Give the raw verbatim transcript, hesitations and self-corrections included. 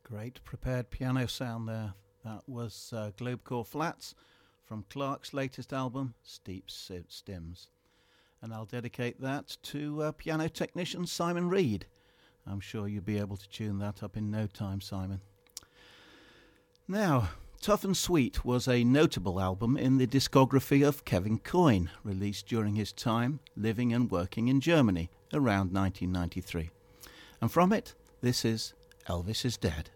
Great prepared piano sound there. That was uh, Globecore Flats from Clark's latest album, Steep Stims. And I'll dedicate that to uh, piano technician Simon Reed. I'm sure you'll be able to tune that up in no time, Simon. Now, Tough and Sweet was a notable album in the discography of Kevin Coyne, released during his time living and working in Germany around nineteen ninety-three. And from it, this is Elvis is Dead.